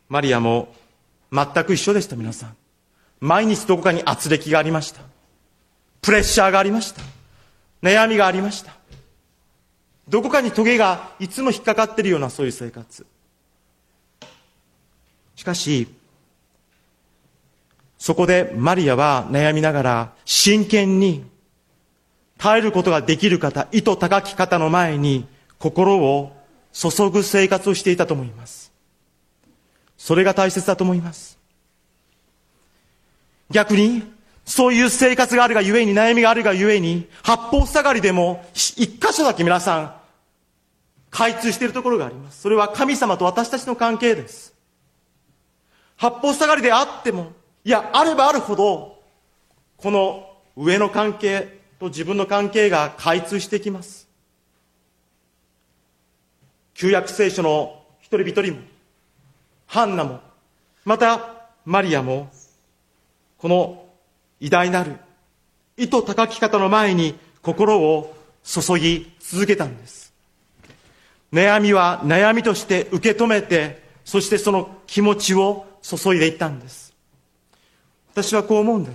マリアも全く一緒でした。皆さん、毎日どこかに圧力がありました。プレッシャーがありました。悩みがありました。どこかにトゲがいつも引っかかっているような、そういう生活。しかしそこでマリアは悩みながら真剣に耐えることができる方、意図高き方の前に心を注ぐ生活をしていたと思います。それが大切だと思います。逆にそういう生活があるがゆえに、悩みがあるがゆえに、八方塞がりでも一箇所だけ皆さん開通しているところがあります。それは神様と私たちの関係です。八方塞がりであっても、いや、あればあるほどこの上の関係と自分の関係が開通していきます。旧約聖書の一人一人も、ハンナも、またマリアも、この偉大なる意図高き方の前に心を注ぎ続けたんです。悩みは悩みとして受け止めて、そしてその気持ちを注いでいったんです。私はこう思うんです。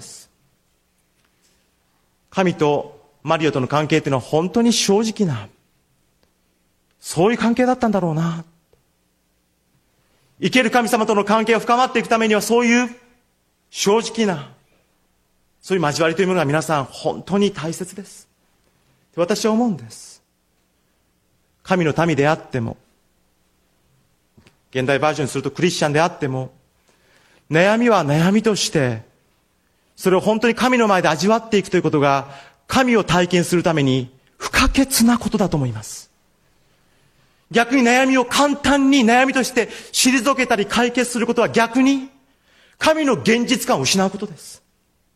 神とマリアとの関係というのは本当に正直な、そういう関係だったんだろうな。生ける神様との関係が深まっていくためには、そういう正直な、そういう交わりというものが皆さん本当に大切です。私は思うんです。神の民であっても、現代バージョンにするとクリスチャンであっても、悩みは悩みとして、それを本当に神の前で味わっていくということが、神を体験するために不可欠なことだと思います。逆に悩みを簡単に悩みとして退けたり解決することは、逆に神の現実感を失うことです。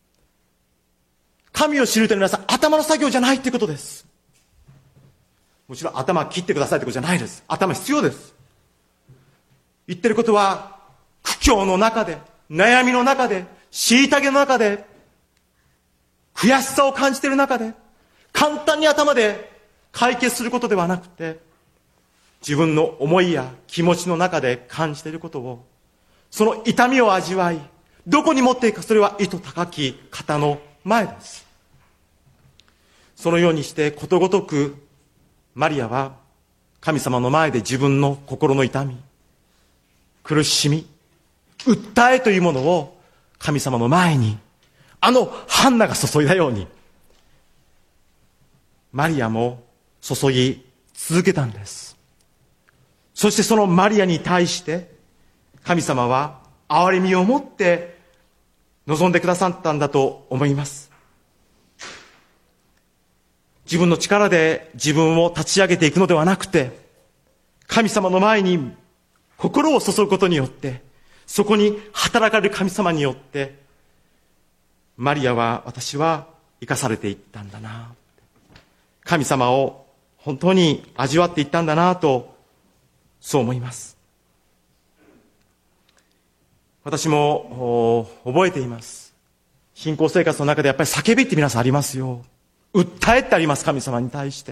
神を知るというのは皆さん、頭の作業じゃないということです。もちろん頭切ってくださいということじゃないです。頭必要です。言ってることは、苦境の中で、悩みの中で、虐げの中で、悔しさを感じている中で、簡単に頭で解決することではなくて、自分の思いや気持ちの中で感じていることを、その痛みを味わい、どこに持っていくか、それは意図高き方の前です。そのようにしてことごとくマリアは神様の前で自分の心の痛み、苦しみ、訴えというものを神様の前に、あのハンナが注いだように、マリアも注ぎ続けたんです。そしてそのマリアに対して神様は憐れみを持って望んでくださったんだと思います。自分の力で自分を立ち上げていくのではなくて、神様の前に心を注ぐことによって、そこに働かれる神様によって、マリアは、私は生かされていったんだな、神様を本当に味わっていったんだなと、そう思います。私も覚えています。信仰生活の中でやっぱり叫びって皆さんありますよ。訴えってあります。神様に対して。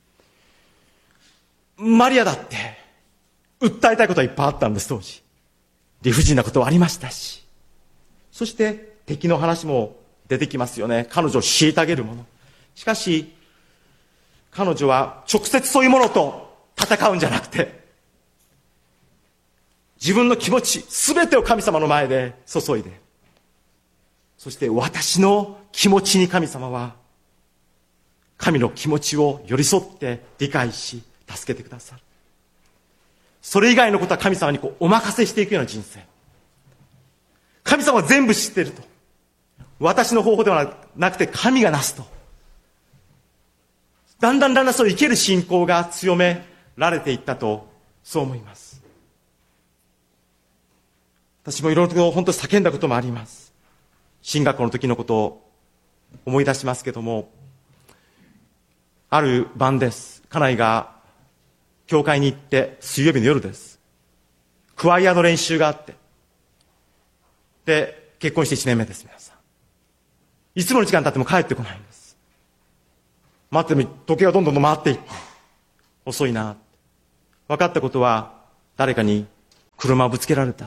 マリアだって訴えたいことはいっぱいあったんです。当時理不尽なことはありましたし、そして敵の話も出てきますよね。彼女を虐げるもの。しかし彼女は直接そういうものと戦うんじゃなくて、自分の気持ち全てを神様の前で注いで、そして私の気持ちに神様は神の気持ちを寄り添って理解し助けてくださる。それ以外のことは神様にお任せしていくような人生。神様は全部知っていると。私の方法ではなくて神がなすと。だんだんそう生ける信仰が強められていったと、そう思います。私もいろいろと本当に叫んだこともあります。進学校の時のことを思い出しますけども、ある晩です。家内が教会に行って、水曜日の夜です。クワイアの練習があって、で結婚して1年目です。皆さんいつもの時間経っても帰ってこないんです。待っても時計がどんどん回っていって、遅いな。分かったことは、誰かに車をぶつけられたって。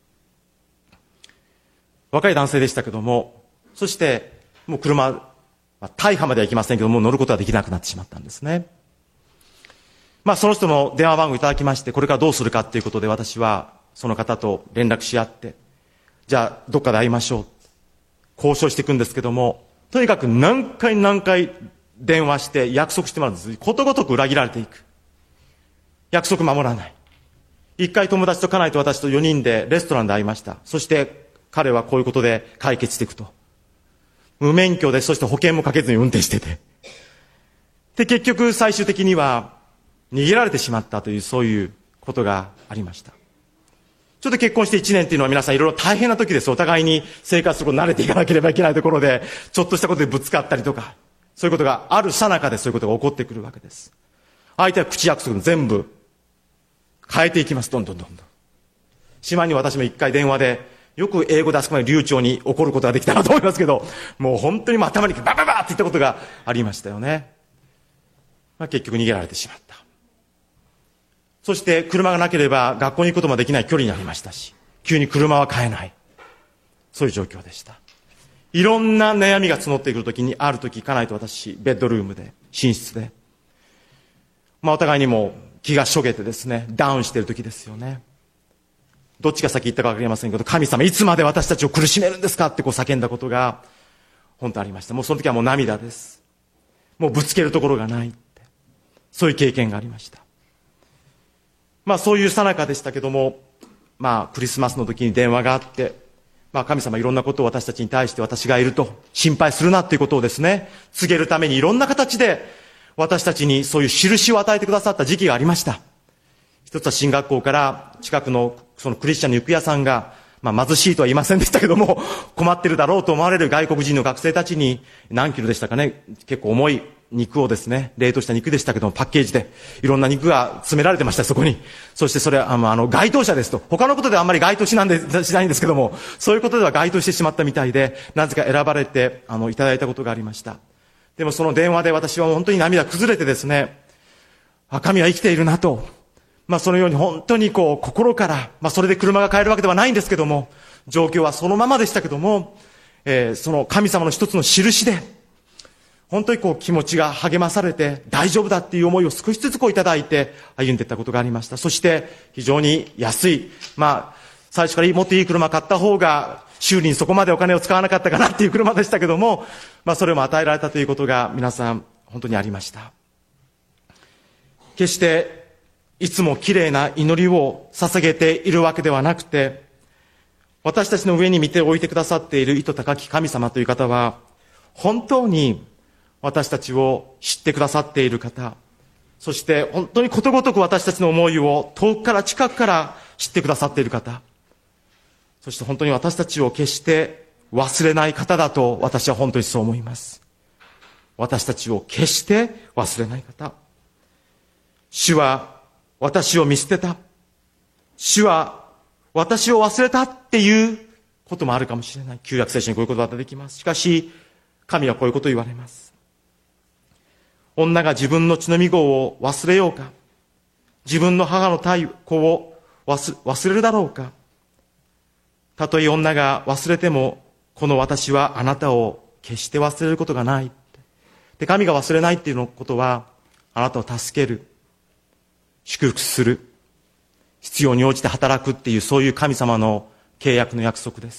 若い男性でしたけども、そしてもう車、大破までは行きませんけども、乗ることはできなくなってしまったんですね。その人の電話番号をいただきまして、これからどうするかということで私はその方と連絡し合って、じゃあどっかで会いましょう。交渉していくんですけども、とにかく何回電話して約束してもらうんです。ことごとく裏切られていく。約束守らない。一回友達と家内と私と4人でレストランで会いました。そして彼はこういうことで解決していくと。無免許で、そして保険もかけずに運転してて。で、結局最終的には逃げられてしまったという、そういうことがありました。ちょっと結婚して1年っていうのは皆さんいろいろ大変な時です。お互いに生活することに慣れていかなければいけないところで、ちょっとしたことでぶつかったりとか、そういうことがある最中でそういうことが起こってくるわけです。相手は口約束も全部変えていきます。どんどん。しまいに私も一回電話で、よく英語であそこまで流暢に怒ることができたなと思いますけど、もう本当に頭にバババって言ったことがありましたよね。結局逃げられてしまった。そして車がなければ学校に行くこともできない距離になりましたし、急に車は買えない。そういう状況でした。いろんな悩みが募ってくるときに、あるとき、家内と私、ベッドルームで、寝室で、お互いにも気がしょげてですね、ダウンしているときですよね。どっちが先言ったかわかりませんけど、神様いつまで私たちを苦しめるんですかって叫んだことが、本当ありました。もうその時はもう涙です。もうぶつけるところがないって。そういう経験がありました。そういう最中でしたけども、クリスマスの時に電話があって、神様いろんなことを私たちに対して私がいると心配するなっていうことをですね、告げるためにいろんな形で私たちにそういう印を与えてくださった時期がありました。一つは進学校から近くのそのクリスチャンの肉屋さんが、貧しいとは言いませんでしたけども、困ってるだろうと思われる外国人の学生たちに何キロでしたかね、結構重い肉をですね、冷凍した肉でしたけども、パッケージでいろんな肉が詰められてました、そこに。そしてそれは該当者ですと。他のことではあんまり該当しないんですけども、そういうことでは該当してしまったみたいで、なぜか選ばれていただいたことがありました。でもその電話で私は本当に涙崩れてですね、神は生きているなと。そのように本当に心から、それで車が買えるわけではないんですけども、状況はそのままでしたけども、その神様の一つの印で、本当に気持ちが励まされて、大丈夫だっていう思いを少しずついただいて、歩んでいったことがありました。そして、非常に安い、最初からもっといい車買った方が、修理にそこまでお金を使わなかったかなっていう車でしたけども、それも与えられたということが皆さん、本当にありました。決して、いつも綺麗な祈りを捧げているわけではなくて、私たちの上に見ておいてくださっている意図高き神様という方は、本当に私たちを知ってくださっている方、そして本当にことごとく私たちの思いを遠くから近くから知ってくださっている方、そして本当に私たちを決して忘れない方だと私は本当にそう思います。私たちを決して忘れない方。主は私を見捨てた。主は私を忘れたっていうこともあるかもしれない。旧約聖書にこういう言葉が出てきます。しかし、神はこういうことを言われます。女が自分の血のみ子を忘れようか。自分の母の胎子を忘れるだろうか。たとえ女が忘れても、この私はあなたを決して忘れることがない。で、神が忘れないっていうことは、あなたを助ける。祝福する。必要に応じて働くっていう、そういう神様の契約の約束です。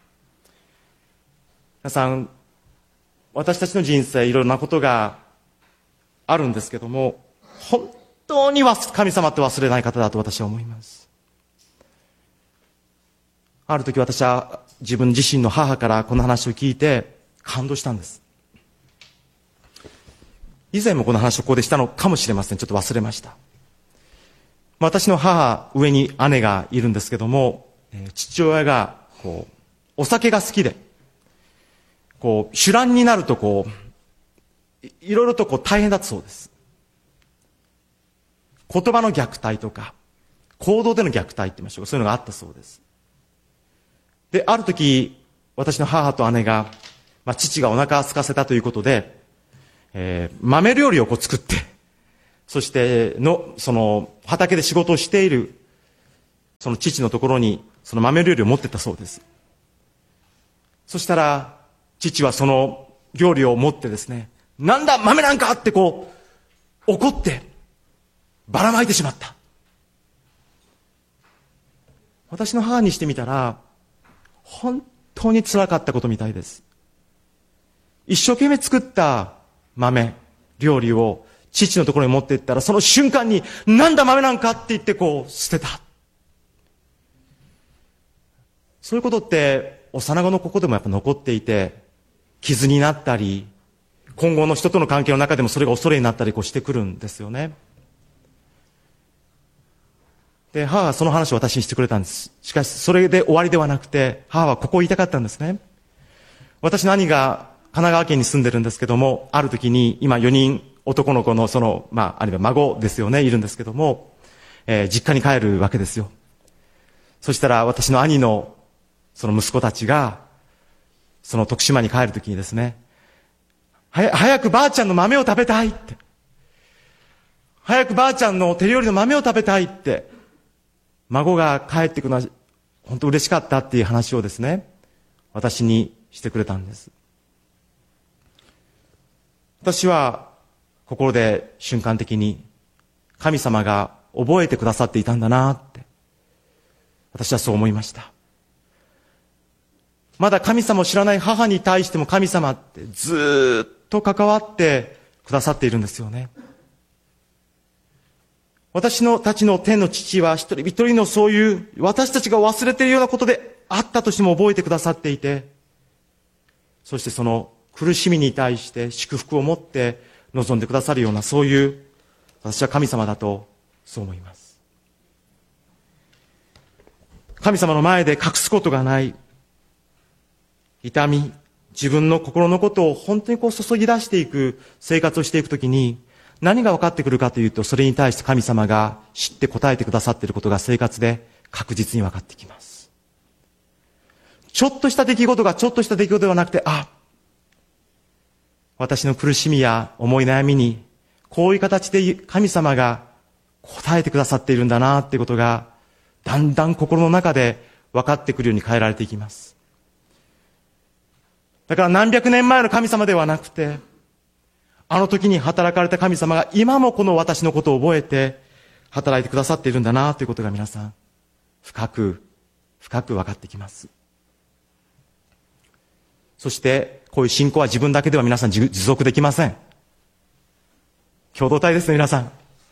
皆さん、私たちの人生いろんなことがあるんですけども、本当に神様って忘れない方だと私は思います。ある時私は自分自身の母からこの話を聞いて感動したんです。以前もこの話をここでしたのかもしれません。ちょっと忘れました。私の母、上に姉がいるんですけども、父親がお酒が好きで、酒乱になるといろいろと大変だったそうです。言葉の虐待とか、行動での虐待って言いましょうか、そういうのがあったそうです。で、ある時、私の母と姉が、父がお腹を空かせたということで、豆料理を作って、そしてその畑で仕事をしている、 その父のところにその豆料理を持ってったそうです。そしたら父はその料理を持ってですね、なんだ豆なんかってこう怒ってばらまいてしまった。私の母にしてみたら本当に辛かったことみたいです。一生懸命作った豆料理を父のところに持っていったら、その瞬間になんだ豆なんかって言ってこう捨てた。そういうことって幼子の心でもやっぱ残っていて、傷になったり、今後の人との関係の中でもそれが恐れになったりこうしてくるんですよね。で、母はその話を私にしてくれたんです。しかしそれで終わりではなくて、母はここを言いたかったんですね。私の兄が神奈川県に住んでるんですけども、ある時に今4人男の子のあるいは孫ですよね、いるんですけども、実家に帰るわけですよ。そしたら私の兄のその息子たちが、その徳島に帰る時にですね、早くばあちゃんの豆を食べたいって。早くばあちゃんの手料理の豆を食べたいって。孫が帰ってくるのは本当嬉しかったっていう話をですね、私にしてくれたんです。私は心で瞬間的に神様が覚えてくださっていたんだなって、私はそう思いました。まだ神様を知らない母に対しても神様ってずっと関わってくださっているんですよね。私たちの天の父は一人一人のそういう私たちが忘れているようなことであったとしても覚えてくださっていて、そしてその苦しみに対して祝福を持って望んでくださるような、そういう私は神様だとそう思います。神様の前で隠すことがない、痛み、自分の心のことを本当にこう注ぎ出していく生活をしていくときに、何が分かってくるかというと、それに対して神様が知って答えてくださっていることが生活で確実に分かってきます。ちょっとした出来事がちょっとした出来事ではなくて、私の苦しみや思い悩みにこういう形で神様が答えてくださっているんだなっていうことが、だんだん心の中で分かってくるように変えられていきます。だから何百年前の神様ではなくて、あの時に働かれた神様が今もこの私のことを覚えて働いてくださっているんだなということが皆さん深く分かってきます。そしてこういう信仰は自分だけでは皆さん持続できません。共同体ですね、皆さん。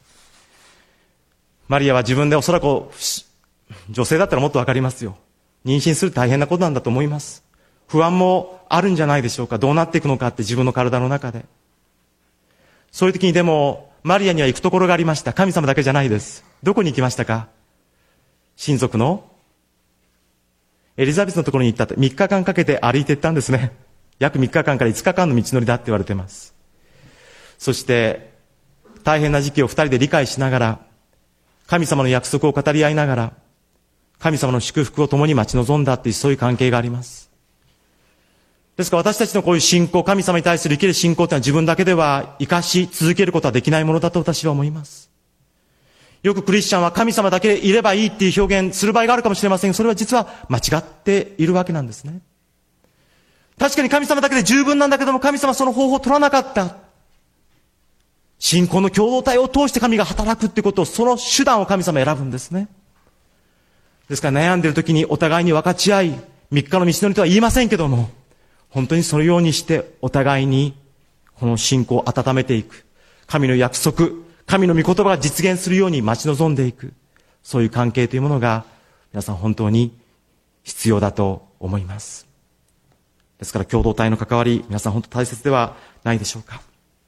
マリアは自分でおそらく女性だったらもっと分かりますよ。妊娠する大変なことなんだと思います。不安もあるんじゃないでしょうか。どうなっていくのかって自分の体の中で。そういう時にでもマリアには行くところがありました。神様だけじゃないです。どこに行きましたか？親族のエリザベスのところに行ったって3日間かけて歩いていったんですね。約3日間から5日間の道のりだって言われています。そして大変な時期を2人で理解しながら、神様の約束を語り合いながら、神様の祝福を共に待ち望んだっていう、そういう関係があります。ですから私たちのこういう信仰、神様に対する生きる信仰というのは自分だけでは生かし続けることはできないものだと私は思います。よくクリスチャンは神様だけいればいいっていう表現する場合があるかもしれませんが、それは実は間違っているわけなんですね。確かに神様だけで十分なんだけども、神様はその方法を取らなかった。信仰の共同体を通して神が働くってことを、その手段を神様選ぶんですね。ですから悩んでいる時にお互いに分かち合い、3日の道のりとは言いませんけども、本当にそのようにしてお互いにこの信仰を温めていく。神の約束、神の御言葉が実現するように待ち望んでいく。そういう関係というものが皆さん本当に必要だと思います。ですから共同体の関わり、皆さん本当大切ではないでしょうか。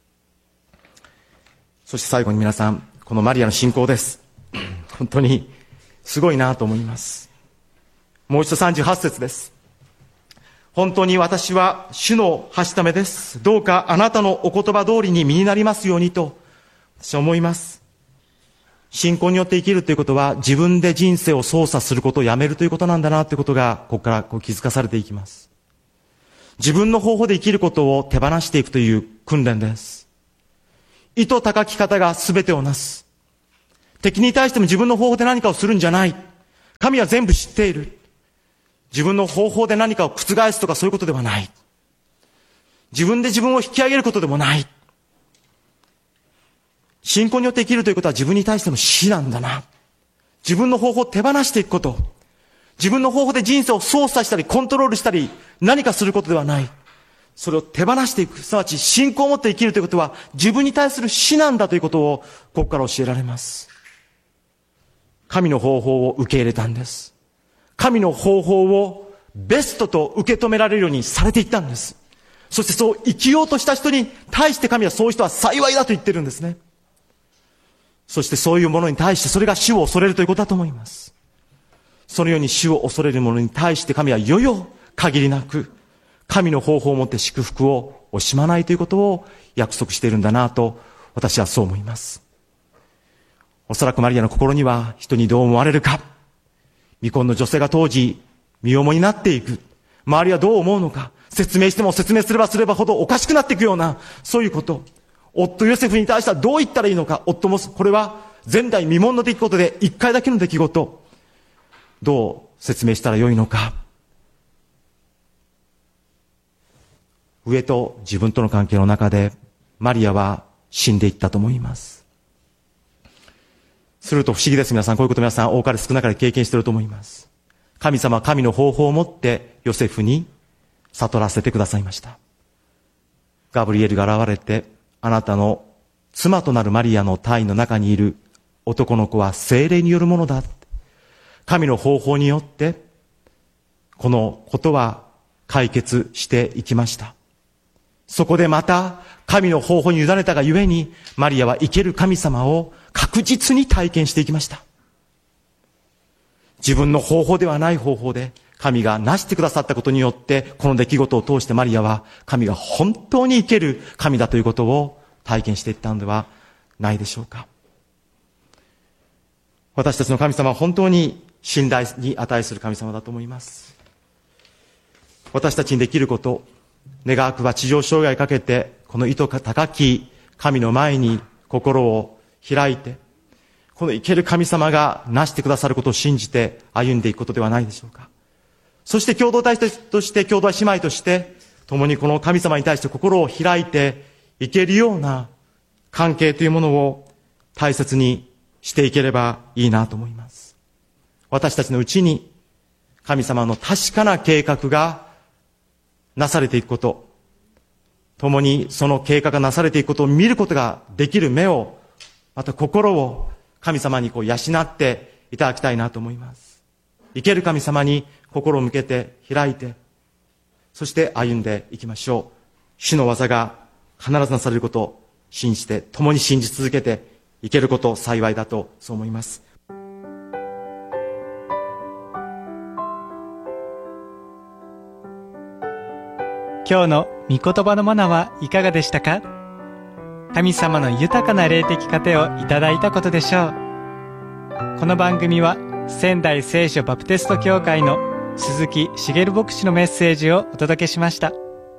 そして最後に皆さん、このマリアの信仰です。本当にすごいなと思います。もう一度38節です。本当に私は主のはしためです。どうかあなたのお言葉通りに身になりますようにと私は思います。信仰によって生きるということは、自分で人生を操作することをやめるということなんだなということが、ここから気づかされていきます。自分の方法で生きることを手放していくという訓練です。意図高き方が全てをなす。敵に対しても自分の方法で何かをするんじゃない。 神は全部知っている。自分の方法で何かを覆すとかそういうことではない。自分で自分を引き上げることでもない。信仰によって生きるということは自分に対しての死なんだな。自分の方法を手放していくこと。自分の方法で人生を操作したりコントロールしたり何かすることではない。それを手放していく。すなわち信仰を持って生きるということは自分に対する死なんだということをここから教えられます。神の方法を受け入れたんです。神の方法をベストと受け止められるようにされていったんです。そしてそう生きようとした人に対して神はそういう人は幸いだと言ってるんですね。そしてそういうものに対してそれが主を恐れるということだと思います。そのように主を恐れる者に対して神はよよ限りなく神の方法をもって祝福を惜しまないということを約束しているんだなと私はそう思います。おそらくマリアの心には人にどう思われるか、未婚の女性が当時身重になっていく、周りはどう思うのか、説明しても説明すればすればほどおかしくなっていくようなそういうこと、夫ヨセフに対してはどう言ったらいいのか、夫もこれは前代未聞の出来事で一回だけの出来事、どう説明したらよいのか。上と自分との関係の中でマリアは死んでいったと思います。すると不思議です。皆さん、こういうこと皆さん多かれ少なかれ経験していると思います。神様は神の方法をもってヨセフに悟らせてくださいました。ガブリエルが現れて、あなたの妻となるマリアの胎の中にいる男の子は聖霊によるものだ。神の方法によってこのことは解決していきました。そこでまた神の方法に委ねたがゆえにマリアは生ける神様を確実に体験していきました。自分の方法ではない方法で神がなしてくださったことによってこの出来事を通してマリアは神が本当に生ける神だということを体験していったのではないでしょうか。私たちの神様は本当に信頼に値する神様だと思います。私たちにできること、願わくは地上生涯かけてこの意図高き神の前に心を開いて、この生ける神様がなしてくださることを信じて歩んでいくことではないでしょうか。そして共同体として、共同姉妹として共にこの神様に対して心を開いていけるような関係というものを大切にしていければいいなと思います。私たちのうちに神様の確かな計画がなされていくこと、共にその計画がなされていくことを見ることができる目を、また心を神様に養っていただきたいなと思います。生ける神様に心を向けて開いて、そして歩んでいきましょう。主の技が必ずなされることを信じて、共に信じ続けていけること幸いだとそう思います。 今日の御言葉のマナはいかがでしたか？神様の豊かな霊的糧をいただいたことでしょう。この番組は仙台聖書バプテスト教会の鈴木茂牧師のメッセージをお届けしました。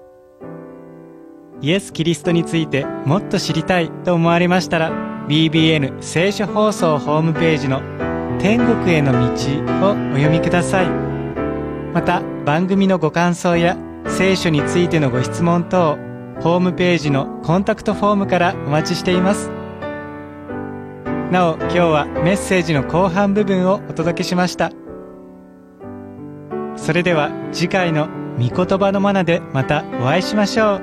イエス・キリストについてもっと知りたいと思われましたら、 BBN 聖書放送ホームページの天国への道をお読みください。また番組のご感想や聖書についてのご質問等、ホームページのコンタクトフォームからお待ちしています。なお、今日はメッセージの後半部分をお届けしました。それでは次回の御言葉のマナでまたお会いしましょう。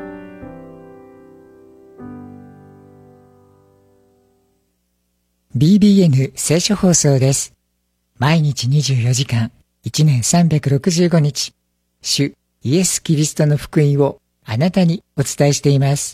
BBN 聖書放送です。毎日24時間、1年365日、主イエス・キリストの福音をあなたにお伝えしています。